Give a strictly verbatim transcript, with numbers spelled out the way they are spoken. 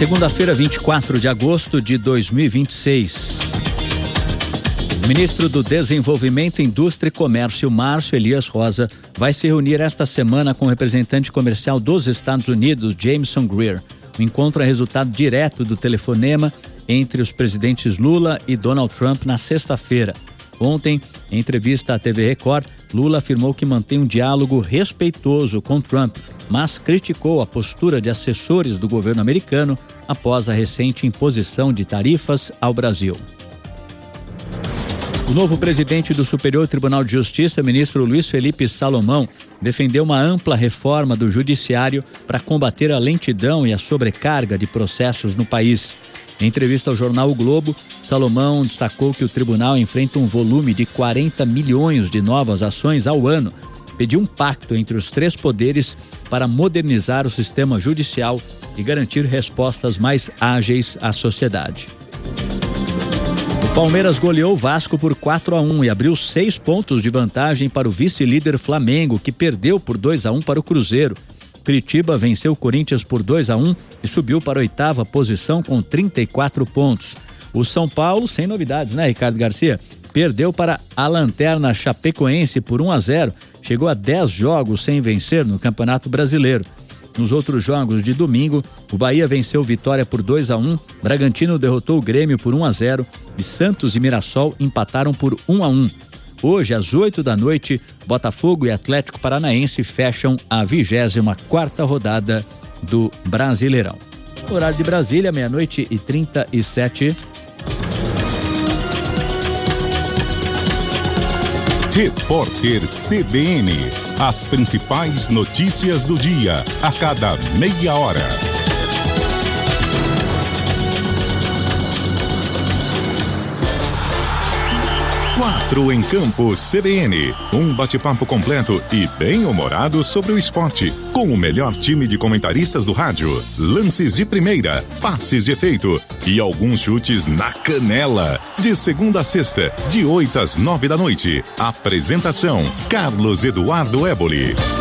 Segunda-feira, vinte e quatro de agosto de dois mil e vinte e seis. O ministro do Desenvolvimento, Indústria e Comércio, Márcio Elias Rosa, vai se reunir esta semana com o representante comercial dos Estados Unidos, Jameson Greer. O encontro é resultado direto do telefonema entre os presidentes Lula e Donald Trump na sexta-feira. Ontem, em entrevista à T V Record, Lula afirmou que mantém um diálogo respeitoso com Trump, mas criticou a postura de assessores do governo americano após a recente imposição de tarifas ao Brasil. O novo presidente do Superior Tribunal de Justiça, ministro Luiz Felipe Salomão, defendeu uma ampla reforma do judiciário para combater a lentidão e a sobrecarga de processos no país. Em entrevista ao jornal O Globo, Salomão destacou que o tribunal enfrenta um volume de quarenta milhões de novas ações ao ano. Pediu um pacto entre os três poderes para modernizar o sistema judicial e garantir respostas mais ágeis à sociedade. O Palmeiras goleou o Vasco por quatro a um e abriu seis pontos de vantagem para o vice-líder Flamengo, que perdeu por dois a um para o Cruzeiro. Curitiba venceu o Corinthians por dois a um e subiu para a oitava posição com trinta e quatro pontos. O São Paulo, sem novidades, né, Ricardo Garcia? Perdeu para a lanterna Chapecoense por um a zero. Chegou a dez jogos sem vencer no Campeonato Brasileiro. Nos outros jogos de domingo, o Bahia venceu Vitória por dois a um, Bragantino derrotou o Grêmio por um a zero e Santos e Mirassol empataram por um a um. Hoje, às oito da noite, Botafogo e Atlético Paranaense fecham a vigésima quarta rodada do Brasileirão. Horário de Brasília, meia-noite e trinta e sete. Repórter C B N. As principais notícias do dia, a cada meia hora. Quatro em Campo C B N. Um bate-papo completo e bem-humorado sobre o esporte. Com o melhor time de comentaristas do rádio. Lances de primeira, passes de efeito e alguns chutes na canela. De segunda a sexta, de oito às nove da noite. Apresentação: Carlos Eduardo Éboli.